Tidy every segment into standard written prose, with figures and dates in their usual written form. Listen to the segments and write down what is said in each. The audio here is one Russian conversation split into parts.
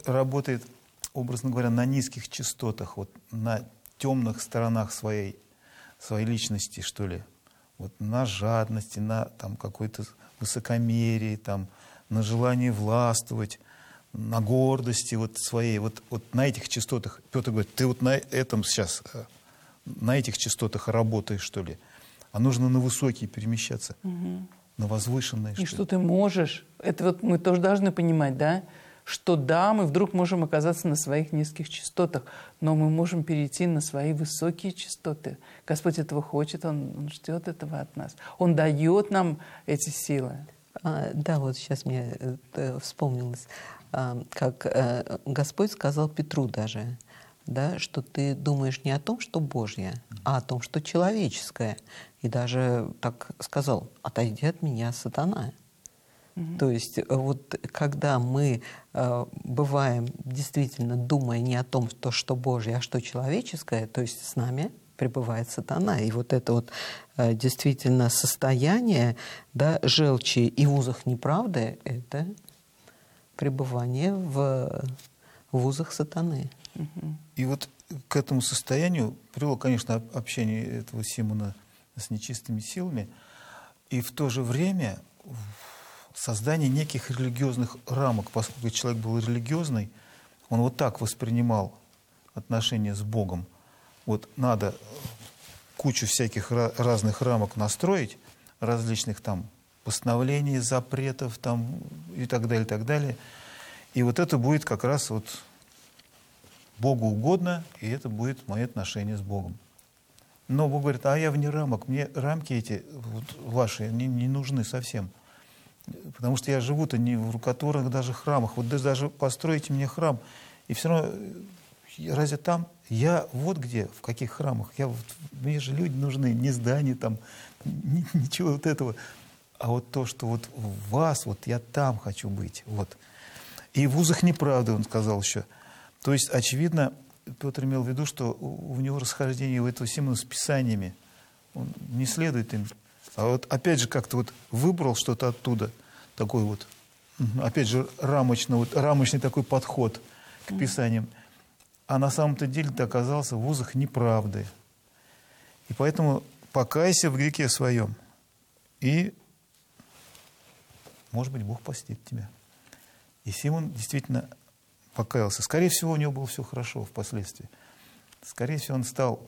работает, образно говоря, на низких частотах, вот на темных сторонах своей личности, что ли. Вот на жадности, на там, какой-то высокомерии, там, на желании властвовать, на гордости вот своей. Вот на этих частотах, Петр говорит, ты вот на этом сейчас, на этих частотах работаешь, что ли. А нужно на высокие перемещаться, на возвышенные. И что ты можешь. Это вот мы тоже должны понимать, да? Что да, мы вдруг можем оказаться на своих низких частотах, но мы можем перейти на свои высокие частоты. Господь этого хочет, Он ждет этого от нас. Он дает нам эти силы. Да, вот сейчас мне вспомнилось, как Господь сказал Петру даже, да, что ты думаешь не о том, что Божье, а о том, что человеческое. И даже так сказал: «Отойди от меня, сатана». То есть вот когда мы бываем действительно думая не о том, что Божье, а что человеческое, то есть с нами пребывает сатана. И вот это вот действительно состояние, да, желчи и в узах неправды — это пребывание в узах сатаны. И вот к этому состоянию привело, конечно, общение этого Симона с нечистыми силами, и в то же время создание неких религиозных рамок. Поскольку человек был религиозный, он вот так воспринимал отношения с Богом. Вот надо кучу всяких разных рамок настроить, различных там постановлений, запретов там, и так далее, и так далее. И вот это будет как раз вот Богу угодно, и это будет мое отношение с Богом. Но Бог говорит: а я вне рамок, мне рамки эти вот ваши не нужны совсем. Потому что я живу-то не в рукотворных даже храмах. Вот даже построите мне храм, и все равно, разве там? Я вот где, в каких храмах? Мне же люди нужны, не здания там, ничего вот этого. А вот то, что вот в вас, вот я там хочу быть. Вот. И в узах неправды, он сказал еще. То есть, очевидно, Петр имел в виду, что у него расхождение у этого Симона с Писаниями. Он не следует им. А вот опять же как-то вот выбрал что-то оттуда, такой вот, опять же, рамочный такой подход к Писаниям. А на самом-то деле ты оказался в узах неправды. И поэтому покайся в грехе своем. И, может быть, Бог простит тебя. И Симон действительно покаялся. Скорее всего, у него было все хорошо впоследствии. Скорее всего, он стал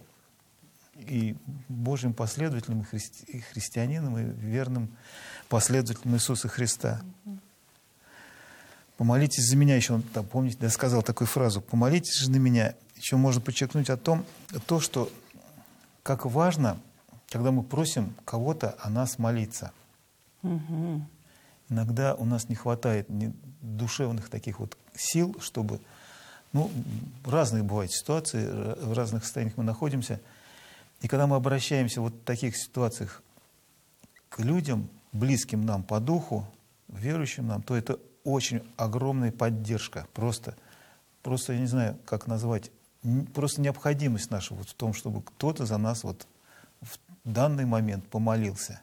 и Божьим последователем, и христианином, и верным последователем Иисуса Христа. Помолитесь за меня, еще он там, помните, я сказал такую фразу: помолитесь же на меня. Еще можно подчеркнуть то, что как важно, когда мы просим кого-то о нас молиться. Иногда у нас не хватает душевных таких вот сил, чтобы, разные бывают ситуации, в разных состояниях мы находимся. И когда мы обращаемся вот в таких ситуациях к людям, близким нам по духу, верующим нам, то это очень огромная поддержка. Просто я не знаю, как назвать, просто необходимость наша вот в том, чтобы кто-то за нас вот в данный момент помолился.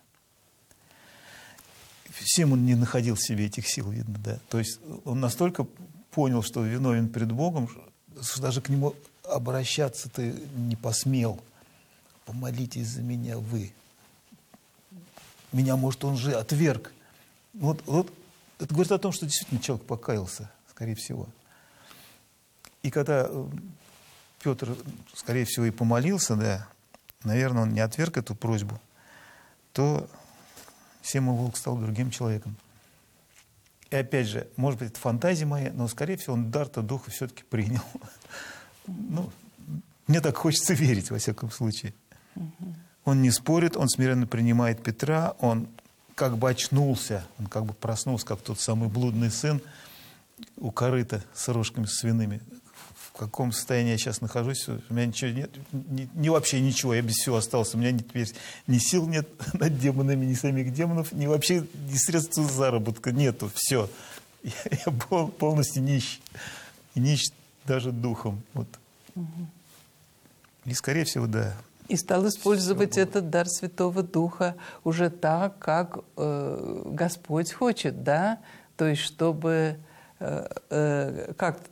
Симон не находил в себе этих сил, видно, да. То есть он настолько понял, что виновен перед Богом, что даже к нему обращаться-то не посмел. Помолитесь за меня вы. Меня, может, он же отверг. Вот это говорит о том, что действительно человек покаялся, скорее всего. И когда Петр, скорее всего, и помолился, да, наверное, он не отверг эту просьбу, то Симон Волк стал другим человеком. И опять же, может быть, это фантазия моя, но, скорее всего, он дар-то духа все-таки принял. Мне так хочется верить, во всяком случае. Он не спорит, он смиренно принимает Петра, он как бы очнулся, он как бы проснулся, как тот самый блудный сын у корыта с рожками свиными. В каком состоянии я сейчас нахожусь, у меня ничего нет, вообще ничего, я без всего остался, у меня теперь ни сил нет над демонами, ни самих демонов, ни вообще ни средств заработка нету, все. Я полностью нищ, и нищ даже духом. Вот. И, скорее всего, да. И стал использовать этот дар Святого Духа уже так, как Господь хочет, да? То есть, чтобы, как